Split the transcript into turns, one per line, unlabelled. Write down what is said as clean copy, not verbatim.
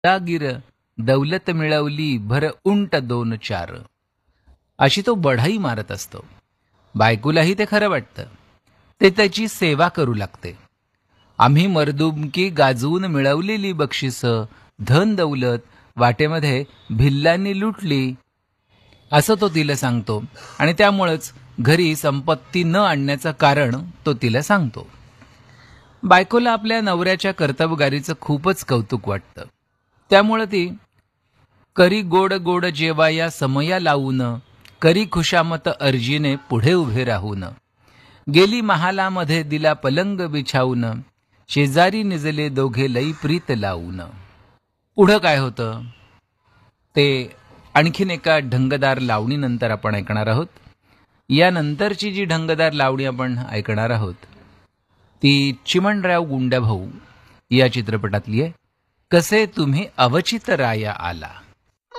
दागिर दौलत मिळवली भर उंट 2-4 अशी तो बढाई मारत असतो. बायकोलाही ते खरं वाटतं. ते त्याची सेवा करू लागते. आम्ही मर्दुमकी गाजवून मिळवलेली बक्षिसं, धन दौलत वाटेमध्ये भिल्लांनी लुटली असं तो तिला सांगतो आणि त्यामुळेच घरी संपत्ती न आणण्याचं कारण तो तिला सांगतो. बायकोला आपल्या नवऱ्याच्या कर्तबगारीचं खूपच कौतुक वाटतं. त्यामुळं ती करी गोड गोड जेवाया समया लावून, करी खुशामत अर्जीने पुढे उभे राहून, गेली महालामध्ये दिला पलंग बिछावून, शेजारी निजले दोघे लई प्रीत लावून. पुढं काय होतं ते आणखीन एका ढंगदार लावणीनंतर आपण ऐकणार आहोत. यानंतरची जी ढंगदार लावणी आपण ऐकणार आहोत ती चिमणराव गुंड्याभाऊ या चित्रपटातली आहे. कसे तुम्ही अवचित राया आला.